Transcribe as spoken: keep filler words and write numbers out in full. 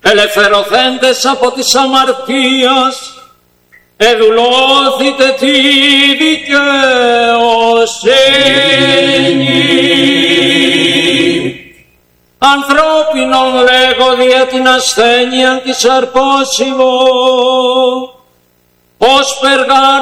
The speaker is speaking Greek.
ελευθερωθέντες από της αμαρτίας, εδουλώθητε τη δικαιοσύνη. Ανθρώπινον λέγω δια την ασθένεια της αρπόσιμο, ως περγάρ